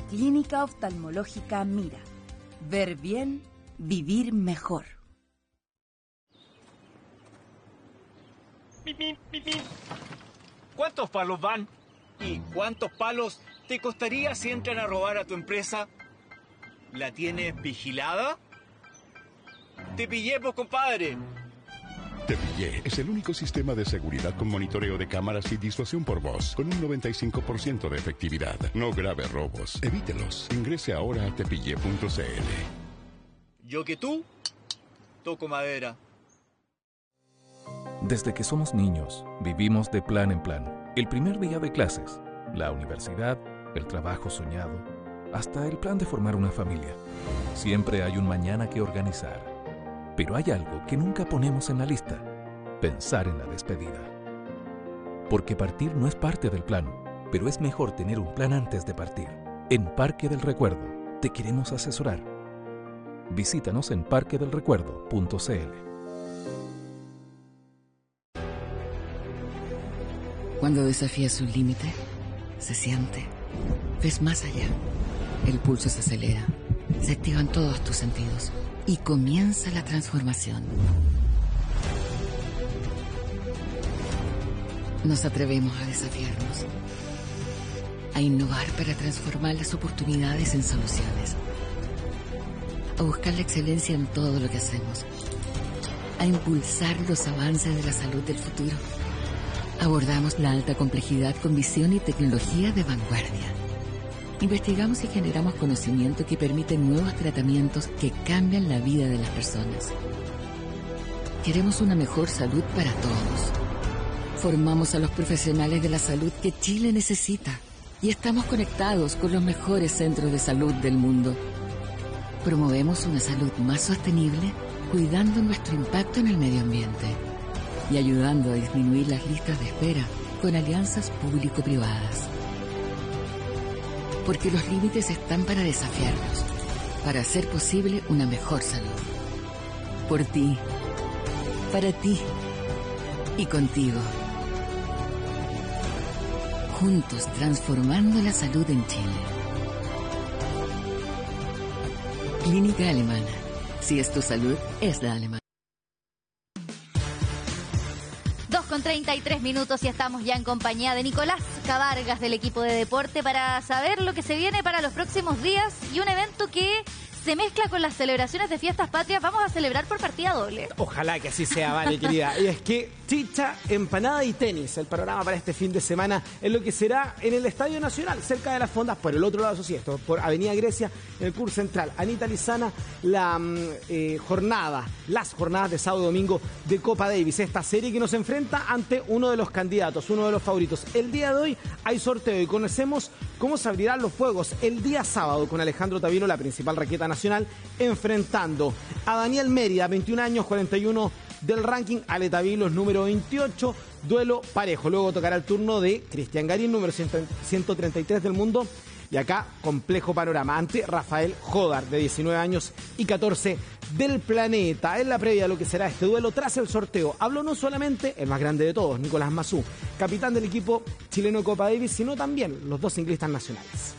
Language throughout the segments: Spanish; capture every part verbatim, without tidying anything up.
Clínica Oftalmológica Mira. Ver bien, vivir mejor. ¿Cuántos palos van? ¿Y cuántos palos te costaría si entran a robar a tu empresa? ¿La tienes vigilada? ¡Te pillé, pues, compadre! Te Pillé es el único sistema de seguridad con monitoreo de cámaras y disuasión por voz, con un noventa y cinco por ciento de efectividad. No grave robos. Evítelos. Ingrese ahora a tepillé punto c l. Yo que tú, toco madera. Desde que somos niños, vivimos de plan en plan. El primer día de clases, la universidad, el trabajo soñado, hasta el plan de formar una familia. Siempre hay un mañana que organizar. Pero hay algo que nunca ponemos en la lista: pensar en la despedida. Porque partir no es parte del plan, pero es mejor tener un plan antes de partir. En Parque del Recuerdo te queremos asesorar. Visítanos en parque del recuerdo punto c l. Cuando desafías un límite, se siente. Ves más allá. El pulso se acelera. Se activan todos tus sentidos. Y comienza la transformación. Nos atrevemos a desafiarnos, a innovar para transformar las oportunidades en soluciones, a buscar la excelencia en todo lo que hacemos, a impulsar los avances de la salud del futuro. Abordamos la alta complejidad con visión y tecnología de vanguardia. Investigamos y generamos conocimiento que permite nuevos tratamientos que cambian la vida de las personas. Queremos una mejor salud para todos. Formamos a los profesionales de la salud que Chile necesita y estamos conectados con los mejores centros de salud del mundo. Promovemos una salud más sostenible, cuidando nuestro impacto en el medio ambiente y ayudando a disminuir las listas de espera con alianzas público-privadas. Porque los límites están para desafiarnos, para hacer posible una mejor salud. Por ti, para ti y contigo. Juntos transformando la salud en Chile. Clínica Alemana. Si es tu salud, es la alemana. dos con treinta y tres minutos y estamos ya en compañía de Nicolás Cavargas del equipo de deporte para saber lo que se viene para los próximos días y un evento que se mezcla con las celebraciones de fiestas patrias. Vamos a celebrar por partida doble. Ojalá que así sea, vale, querida. Y es que chicha, empanada y tenis, el panorama para este fin de semana es lo que será en el Estadio Nacional, cerca de las fondas, por el otro lado, eso sí, esto, por Avenida Grecia, en el Curso Central. Anita Lizana, la eh, jornada, las jornadas de sábado y domingo de Copa Davis, esta serie que nos enfrenta ante uno de los candidatos, uno de los favoritos. El día de hoy hay sorteo y conocemos cómo se abrirán los fuegos el día sábado con Alejandro Tavilo, la principal raqueta nacional, enfrentando a Daniel Mérida, veintiún años, cuarenta y uno del ranking. Ale Tavilo es número veintiocho, duelo parejo. Luego tocará el turno de Cristian Garín, número ciento treinta y tres del mundo. Y acá, complejo panorama ante Rafael Jodar, de diecinueve años y catorce del planeta. En la previa de lo que será este duelo, tras el sorteo, habló no solamente el más grande de todos, Nicolás Mazú, capitán del equipo chileno de Copa Davis, sino también los dos ciclistas nacionales.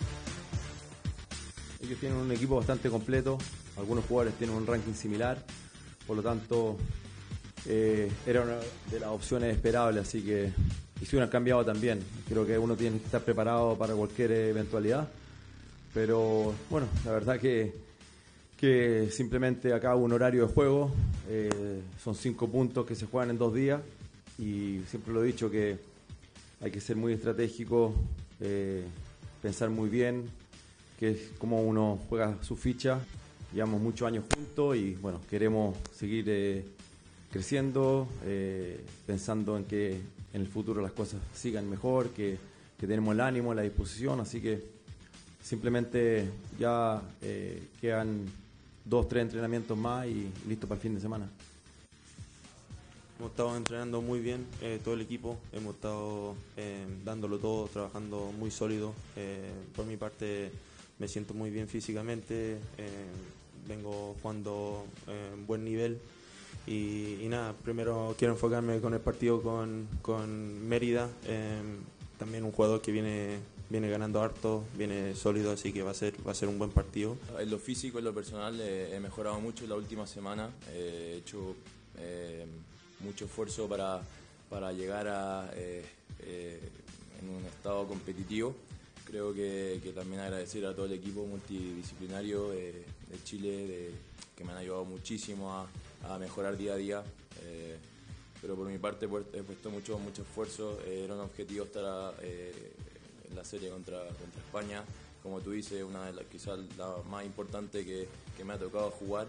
Ellos tienen un equipo bastante completo, algunos jugadores tienen un ranking similar, por lo tanto eh, era una de las opciones esperables, así que y si uno ha cambiado también. Creo que uno tiene que estar preparado para cualquier eventualidad, pero bueno, la verdad que, que simplemente acá hubo un horario de juego, eh, son cinco puntos que se juegan en dos días y siempre lo he dicho que hay que ser muy estratégico, eh, pensar muy bien que es cómo uno juega su ficha. Llevamos muchos años juntos y bueno, queremos seguir eh, creciendo, eh, pensando en que en el futuro las cosas sigan mejor, que, que tenemos el ánimo, la disposición, así que simplemente ya eh, quedan dos, tres entrenamientos más y listo para el fin de semana. Hemos estado entrenando muy bien, eh, todo el equipo, hemos estado eh, dándolo todo, trabajando muy sólido. Eh, por mi parte me siento muy bien físicamente, eh, vengo jugando en eh, buen nivel y, y nada, primero quiero enfocarme con el partido con, con Mérida, eh, también un jugador que viene viene ganando harto, viene sólido, así que va a ser, va a ser un buen partido. En lo físico, en lo personal, eh, he mejorado mucho la última semana. Eh, he hecho eh, mucho esfuerzo para, para llegar a, eh, eh, en un estado competitivo. Creo que, que también agradecer a todo el equipo multidisciplinario eh, de Chile, de, que me han ayudado muchísimo a, a mejorar día a día. Eh, pero por mi parte he puesto mucho, mucho esfuerzo. Eh, era un objetivo estar a, eh, en la serie contra, contra España. Como tú dices, una de las quizás la más importante que, que me ha tocado jugar.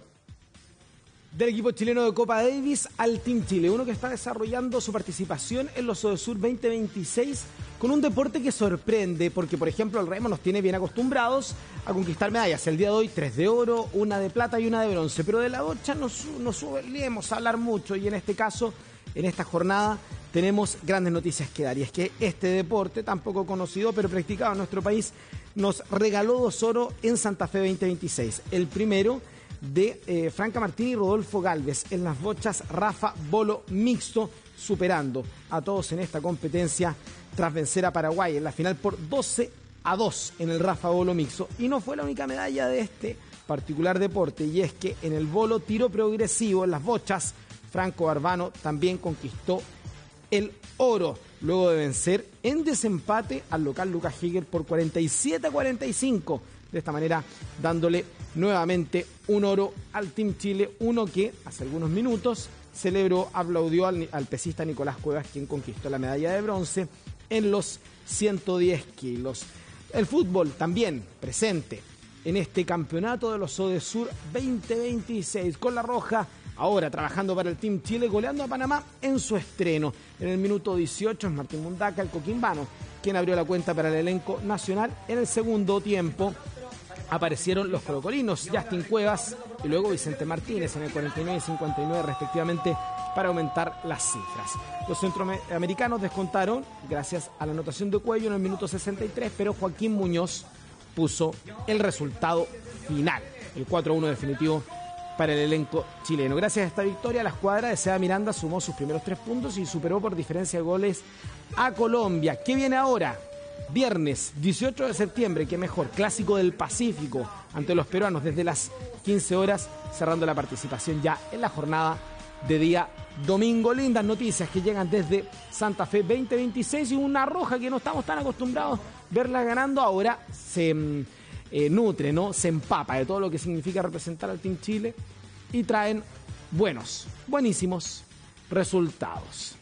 Del equipo chileno de Copa Davis al Team Chile, uno que está desarrollando su participación en los Odesur veinte veintiséis con un deporte que sorprende, porque por ejemplo el remo nos tiene bien acostumbrados a conquistar medallas. El día de hoy tres de oro, una de plata y una de bronce, pero de la bocha nos, nos solemos hablar mucho, y en este caso, en esta jornada, tenemos grandes noticias que dar, y es que este deporte, tan poco conocido pero practicado en nuestro país, nos regaló dos oro en Santa Fe veinte veintiséis. El primero de eh, Franca Martín y Rodolfo Galvez en las bochas Rafa Bolo mixto, superando a todos en esta competencia tras vencer a Paraguay en la final por doce a dos en el Rafa Bolo mixto. Y no fue la única medalla de este particular deporte, y es que en el bolo tiro progresivo en las bochas, Franco Barbano también conquistó el oro, luego de vencer en desempate al local Lucas Higel por cuarenta y siete a cuarenta y cinco. De esta manera, dándole nuevamente un oro al Team Chile, uno que hace algunos minutos celebró, aplaudió al, al pesista Nicolás Cuevas, quien conquistó la medalla de bronce en los ciento diez kilos. El fútbol también presente en este campeonato de los Odesur veinte veintiséis, con la Roja ahora trabajando para el Team Chile, goleando a Panamá en su estreno. En el minuto dieciocho es Martín Mundaca, el coquimbano, quien abrió la cuenta para el elenco nacional. En el segundo tiempo aparecieron los colocolinos, Justin Cuevas y luego Vicente Martínez en el cuarenta y nueve y cincuenta y nueve respectivamente, para aumentar las cifras. Los centroamericanos descontaron gracias a la anotación de Cuello en el minuto sesenta y tres, pero Joaquín Muñoz puso el resultado final, el cuatro a uno definitivo para el elenco chileno. Gracias a esta victoria, la escuadra de Seba Miranda sumó sus primeros tres puntos y superó por diferencia de goles a Colombia. ¿Qué viene ahora? Viernes dieciocho de septiembre, qué mejor, Clásico del Pacífico ante los peruanos desde las quince horas, cerrando la participación ya en la jornada de día domingo. Lindas noticias que llegan desde Santa Fe veinte veintiséis, y una Roja que no estamos tan acostumbrados a verla ganando, ahora se eh, nutre, ¿no? Se empapa de todo lo que significa representar al Team Chile, y traen buenos, buenísimos resultados.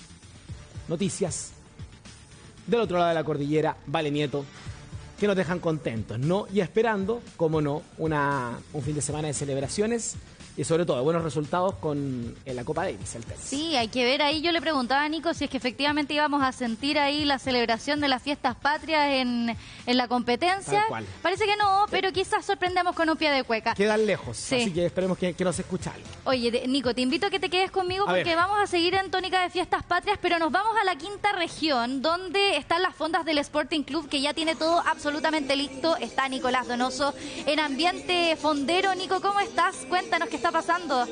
Noticias del otro lado de la cordillera, Vale Nieto, que nos dejan contentos, ¿no? Y esperando, como no, una, un fin de semana de celebraciones y sobre todo buenos resultados con en la Copa Davis, el tenis. Sí, hay que ver ahí. Yo le preguntaba a Nico si es que efectivamente íbamos a sentir ahí la celebración de las fiestas patrias en, en la competencia. Tal cual. Parece que no, pero quizás sorprendemos con un pie de cueca. Quedan lejos, sí. Así que esperemos que, que nos escuche algo. Oye, de, Nico, te invito a que te quedes conmigo A porque ver. vamos a seguir en tónica de fiestas patrias, pero nos vamos a la quinta región, donde están las fondas del Sporting Club, que ya tiene todo absolutamente listo. Está Nicolás Donoso en ambiente fondero. Nico, ¿cómo estás? Cuéntanos qué está pasando.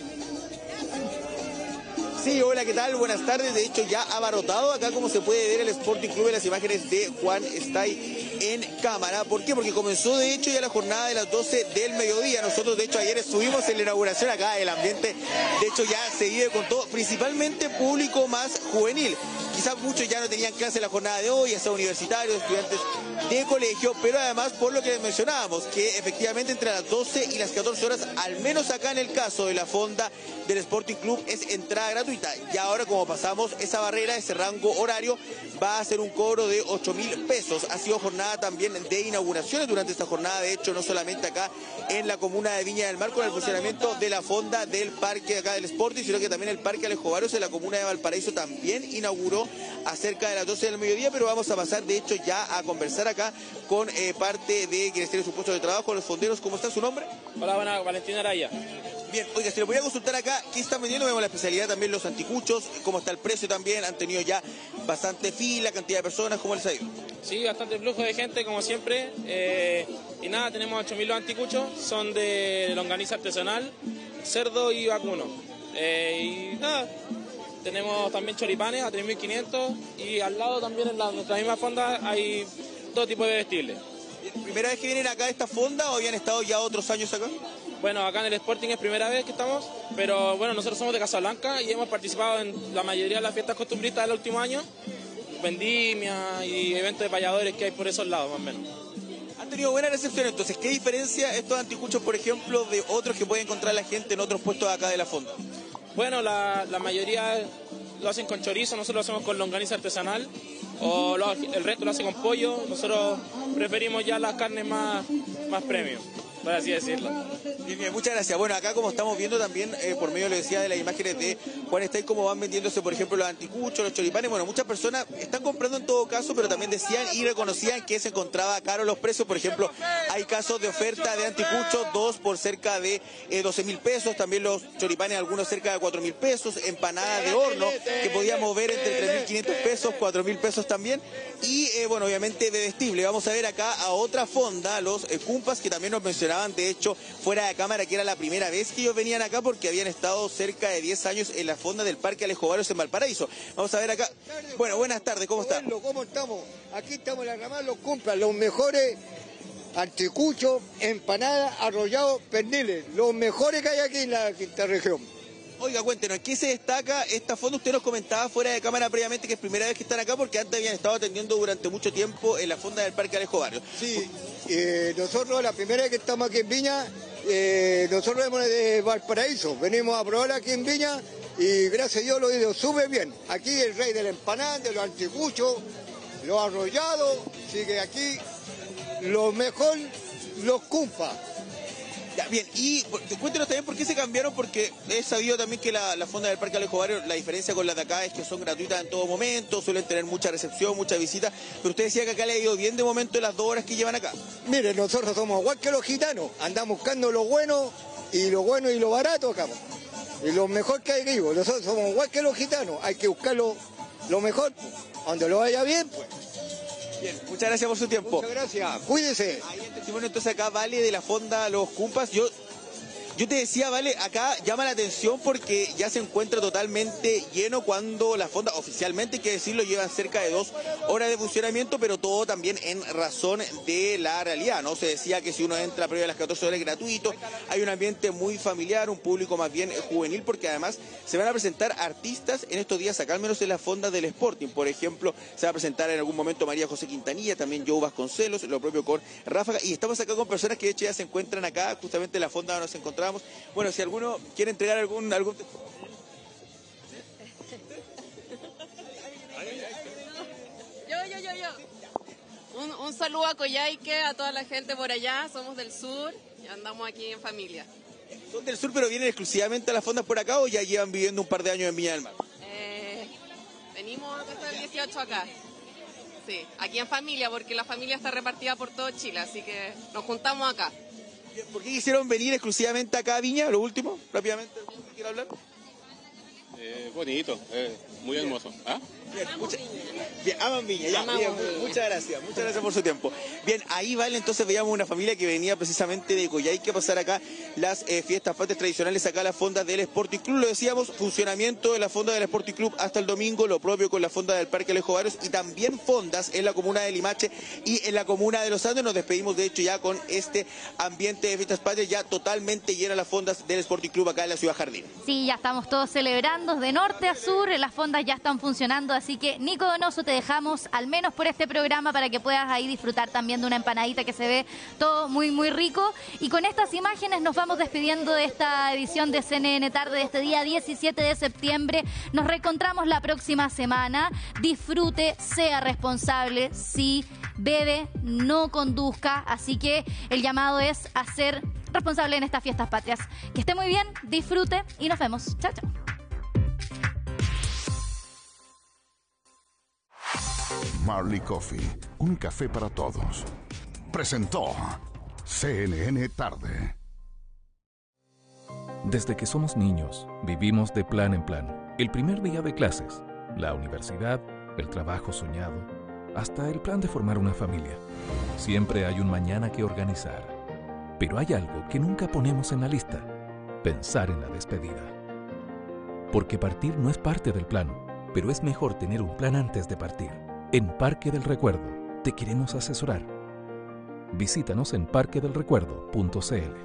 Sí, hola, ¿qué tal? Buenas tardes. De hecho, ya abarrotado acá, como se puede ver, el Sporting Club en las imágenes de Juan está ahí en cámara. ¿Por qué? Porque comenzó, de hecho, ya la jornada de las doce del mediodía. Nosotros, de hecho, ayer estuvimos en la inauguración acá. El ambiente, de hecho, ya se vive con todo, principalmente público más juvenil. Quizás muchos ya no tenían clase en la jornada de hoy, ya sea universitarios, estudiantes de colegio, pero además por lo que mencionábamos, que efectivamente entre las doce y las catorce horas, al menos acá en el caso de la fonda del Sporting Club, es entrada gratuita. Y ahora, como pasamos esa barrera, ese rango horario, va a ser un cobro de ocho mil pesos. Ha sido jornada también de inauguraciones durante esta jornada, de hecho, no solamente acá en la comuna de Viña del Mar con el funcionamiento de la fonda del parque acá del Sporting, sino que también el parque Alejo Barrios en la comuna de Valparaíso también inauguró a cerca de las doce del mediodía, pero vamos a pasar de hecho ya a conversar acá con eh, parte de quienes tienen su puesto de trabajo, los fonderos. ¿Cómo está su nombre? Hola, buena, Valentín Araya. Bien, oiga, si le voy a consultar acá, ¿qué están vendiendo? Vemos la especialidad también, los anticuchos, cómo está el precio también, han tenido ya bastante fila, cantidad de personas, ¿cómo les ha ido? Sí, bastante flujo de gente, como siempre, eh, y nada, tenemos ocho mil los anticuchos, son de longaniza artesanal, cerdo y vacuno, eh, y nada, tenemos también choripanes a tres mil quinientos, y al lado también en la, nuestra misma fonda hay todo tipo de vestibles. ¿Primera vez que vienen acá a esta fonda o habían estado ya otros años acá? Bueno, acá en el Sporting es primera vez que estamos, pero bueno, nosotros somos de Casablanca y hemos participado en la mayoría de las fiestas costumbristas del último año, vendimia y eventos de payadores que hay por esos lados, más o menos. Han tenido buena recepción, entonces, ¿qué diferencia estos anticuchos, por ejemplo, de otros que puede encontrar la gente en otros puestos de acá de la fonda? Bueno, la, la mayoría lo hacen con chorizo, nosotros lo hacemos con longaniza artesanal, o lo, el resto lo hace con pollo, nosotros preferimos ya las carnes más, más premium, por así decirlo. Bien, bien, muchas gracias. Bueno, acá como estamos viendo también, eh, por medio, le decía, de las imágenes de Juan Estay, cómo van vendiéndose, por ejemplo, los anticuchos, los choripanes. Bueno, muchas personas están comprando en todo caso, pero también decían y reconocían que se encontraba caro los precios. Por ejemplo, hay casos de oferta de anticuchos, dos por cerca de eh, doce mil pesos, también los choripanes, algunos cerca de cuatro mil pesos, empanadas de horno, que podíamos ver entre tres mil quinientos pesos, cuatro mil pesos también. Y, eh, bueno, obviamente bebestible. Vamos a ver acá a otra fonda, los eh, cumpas, que también nos mencionaban, de hecho, fuera de cámara, que era la primera vez que ellos venían acá porque habían estado cerca de diez años en la fonda del Parque Alejo Barrios en Valparaíso. Vamos a ver acá. Bueno, buenas tardes, ¿cómo están? ¿Cómo estamos? Aquí estamos en la ramada, los cumpas, los mejores anticuchos, empanadas, arrollados, perniles, los mejores que hay aquí en la quinta región. Oiga, cuéntenos, ¿qué se destaca esta fonda? Usted nos comentaba fuera de cámara previamente que es primera vez que están acá porque antes habían estado atendiendo durante mucho tiempo en la fonda del Parque Alejo Barrios. Sí, eh, nosotros la primera vez que estamos aquí en Viña, eh, nosotros venimos de Valparaíso, venimos a probar aquí en Viña y gracias a Dios lo he ido súper bien. Aquí el rey de la empanada, de los anticuchos, los arrollados, así que aquí lo mejor, los cumpas. Ya, bien, y cuéntenos también por qué se cambiaron, porque he sabido también que la, la fonda del Parque Alejo Barrios, la diferencia con las de acá es que son gratuitas en todo momento, suelen tener mucha recepción, mucha visita, pero usted decía que acá le ha ido bien de momento en las dos horas que llevan acá. Mire, nosotros somos igual que los gitanos, andamos buscando lo bueno y lo bueno y lo barato acá. Y lo mejor que hay que ir, nosotros somos igual que los gitanos, hay que buscar lo, lo mejor, donde lo vaya bien, pues. Bien, muchas gracias por su tiempo. Muchas gracias, cuídese. Ahí el testimonio entonces acá, Vale, de la fonda Los Cumpas. Yo, yo te decía, Vale, acá llama la atención porque ya se encuentra totalmente lleno cuando la fonda, oficialmente hay que decirlo, llevan cerca de dos horas de funcionamiento, pero todo también en razón de la realidad, ¿no? Se decía que si uno entra previo a las catorce horas es gratuito, hay un ambiente muy familiar, un público más bien juvenil, porque además se van a presentar artistas en estos días acá, al menos en la fonda del Sporting. Por ejemplo, se va a presentar en algún momento María José Quintanilla, también Joe Vasconcelos, lo propio con Ráfaga, y estamos acá con personas que de hecho ya se encuentran acá, justamente en la fonda donde nos encontramos. Bueno, si alguno quiere entregar algún... algún... Yo, yo, yo, yo. Un, un saludo a Coyhaique, a toda la gente por allá, somos del sur y andamos aquí en familia. ¿Son del sur pero vienen exclusivamente a las fondas por acá o ya llevan viviendo un par de años en Viña del Mar? Eh, venimos desde el dieciocho acá. Sí, aquí en familia, porque la familia está repartida por todo Chile, así que nos juntamos acá. ¿Por qué quisieron venir exclusivamente acá a Viña? Lo último, rápidamente, ¿quiere hablar? Eh, bonito, eh, muy bien, hermoso. ¿Ah? Bien, mucha, bien, aman Viña, ya, bien, muchas gracias, muchas gracias por su tiempo. Bien, ahí Vale, entonces veíamos una familia que venía precisamente de Coyhaique a pasar acá las eh, fiestas patrias tradicionales acá a las fondas del Sporting Club. Lo decíamos, funcionamiento de la fonda del Sporting Club hasta el domingo, lo propio con la fonda del Parque Alejo Barrios y también fondas en la comuna de Limache y en la comuna de Los Andes. Nos despedimos de hecho ya con este ambiente de fiestas patrias, ya totalmente llena las fondas del Sporting Club acá en la Ciudad Jardín. Sí, ya estamos todos celebrando de norte a sur, las fondas ya están funcionando, así que Nico Donoso, te dejamos al menos por este programa para que puedas ahí disfrutar también de una empanadita que se ve todo muy muy rico. Y con estas imágenes nos vamos despidiendo de esta edición de C N N Tarde de este día diecisiete de septiembre. Nos reencontramos la próxima semana. Disfrute, sea responsable, sí, bebe, no conduzca, así que el llamado es a ser responsable en estas fiestas patrias. Que esté muy bien, disfrute y nos vemos. Chao, chao. Marley Coffee, un café para todos. Presentó C N N Tarde. Desde que somos niños, vivimos de plan en plan. El primer día de clases, la universidad, el trabajo soñado, hasta el plan de formar una familia. Siempre hay un mañana que organizar. Pero hay algo que nunca ponemos en la lista: pensar en la despedida. Porque partir no es parte del plan, pero es mejor tener un plan antes de partir. En Parque del Recuerdo, te queremos asesorar. Visítanos en parque del recuerdo punto c l.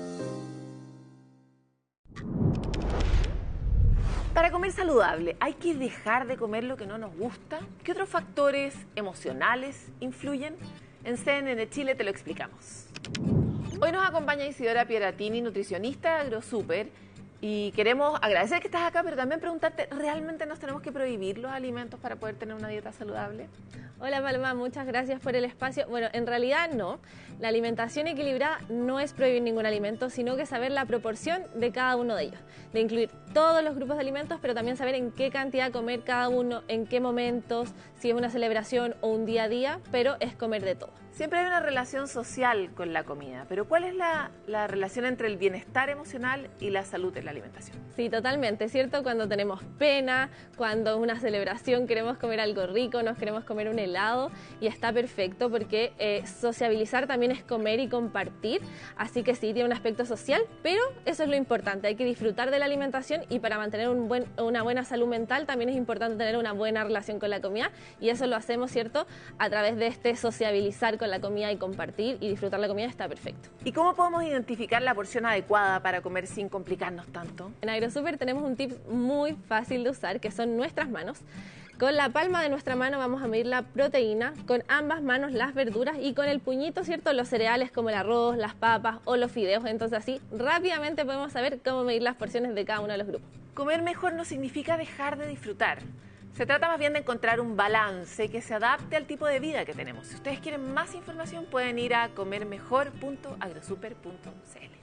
Para comer saludable, ¿hay que dejar de comer lo que no nos gusta? ¿Qué otros factores emocionales influyen? En C N N Chile te lo explicamos. Hoy nos acompaña Isidora Pieratini, nutricionista de AgroSuper, y queremos agradecer que estás acá, pero también preguntarte, ¿realmente nos tenemos que prohibir los alimentos para poder tener una dieta saludable? Hola Paloma, muchas gracias por el espacio. Bueno, en realidad no. La alimentación equilibrada no es prohibir ningún alimento, sino que saber la proporción de cada uno de ellos. De incluir todos los grupos de alimentos, pero también saber en qué cantidad comer cada uno, en qué momentos, si es una celebración o un día a día, pero es comer de todo. Siempre hay una relación social con la comida, pero ¿cuál es la, la relación entre el bienestar emocional y la salud en la alimentación? Sí, totalmente, ¿cierto? Cuando tenemos pena, cuando es una celebración queremos comer algo rico, nos queremos comer un helado, y está perfecto porque eh, sociabilizar también es comer y compartir, así que sí, tiene un aspecto social, pero eso es lo importante, hay que disfrutar de la alimentación, y para mantener un buen, una buena salud mental también es importante tener una buena relación con la comida, y eso lo hacemos, ¿cierto?, a través de este sociabilizar con la comida y compartir y disfrutar la comida. Está perfecto. ¿Y cómo podemos identificar la porción adecuada para comer sin complicarnos tanto? En AgroSuper tenemos un tip muy fácil de usar, que son nuestras manos. Con la palma de nuestra mano vamos a medir la proteína, con ambas manos las verduras, y con el puñito, ¿cierto?, los cereales como el arroz, las papas o los fideos. Entonces así rápidamente podemos saber cómo medir las porciones de cada uno de los grupos. Comer mejor no significa dejar de disfrutar. Se trata más bien de encontrar un balance que se adapte al tipo de vida que tenemos. Si ustedes quieren más información, pueden ir a comer mejor punto agrosuper punto c l.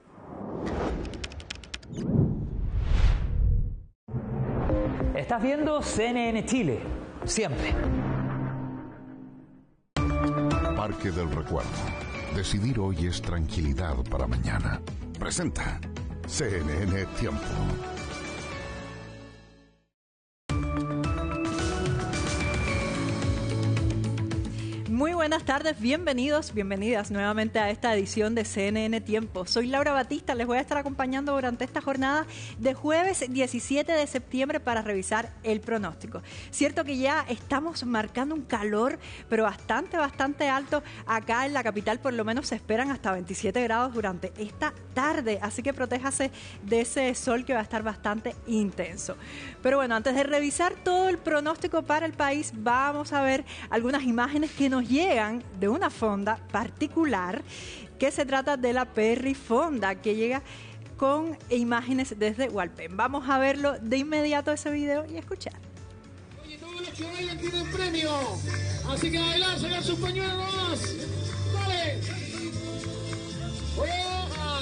Estás viendo C N N Chile, siempre. Parque del Recuerdo. Decidir hoy es tranquilidad para mañana. Presenta C N N Tiempo. Muy buenas tardes, bienvenidos, bienvenidas nuevamente a esta edición de C N N Tiempo. Soy Laura Batista, les voy a estar acompañando durante esta jornada de jueves diecisiete de septiembre para revisar el pronóstico. Cierto que ya estamos marcando un calor, pero bastante, bastante alto acá en la capital, por lo menos se esperan hasta veintisiete grados durante esta tarde, así que protéjase de ese sol que va a estar bastante intenso. Pero bueno, antes de revisar todo el pronóstico para el país, vamos a ver algunas imágenes que nos llegan de una fonda particular, que se trata de la Perry Fonda, que llega con imágenes desde Hualpén. Vamos a verlo de inmediato ese video y escuchar. Oye, todos los que bailan tienen premio, así que a bailar, sacar sus pañuelos nomás. ¡Dale! ¡Oye!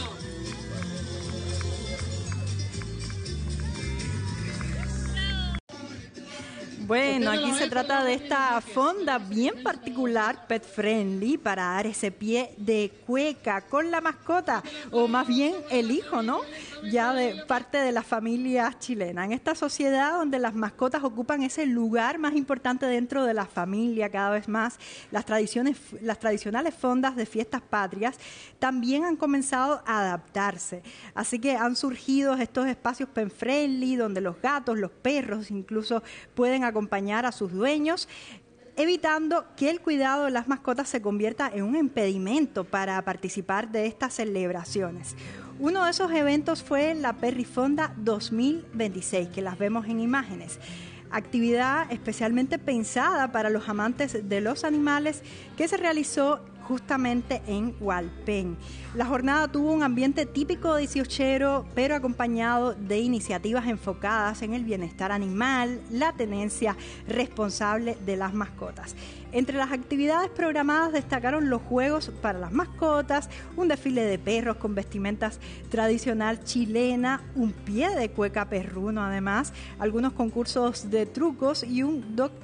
Bueno, aquí se trata de esta fonda bien particular, pet friendly, para dar ese pie de cueca con la mascota, o más bien el hijo, ¿no? Ya de parte de la familia chilena. En esta sociedad donde las mascotas ocupan ese lugar más importante dentro de la familia, cada vez más, las tradiciones, las tradicionales fondas de fiestas patrias también han comenzado a adaptarse. Así que han surgido estos espacios pet friendly, donde los gatos, los perros incluso pueden acompañar a sus dueños, evitando que el cuidado de las mascotas se convierta en un impedimento para participar de estas celebraciones. Uno de esos eventos fue la Perry Fonda dos mil veintiséis, que las vemos en imágenes. Actividad especialmente pensada para los amantes de los animales, que se realizó justamente en Hualpén. La jornada tuvo un ambiente típico dieciochero, pero acompañado de iniciativas enfocadas en el bienestar animal, la tenencia responsable de las mascotas. Entre las actividades programadas destacaron los juegos para las mascotas, un desfile de perros con vestimentas tradicional chilena, un pie de cueca perruno además, algunos concursos de trucos y un dog